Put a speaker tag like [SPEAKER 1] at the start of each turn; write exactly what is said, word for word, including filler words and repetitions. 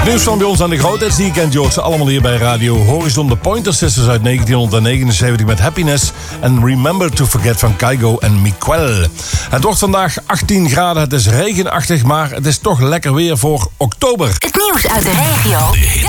[SPEAKER 1] Nieuws van bij ons aan de grootheid die je kent, George. Allemaal hier bij Radio Horizon. De Pointer Sisters uit negentien negenenzeventig met Happiness. En Remember to Forget van Kygo en Miquel. Het wordt vandaag achttien graden. Het is regenachtig, maar het is toch lekker weer voor oktober.
[SPEAKER 2] Het nieuws uit de regio.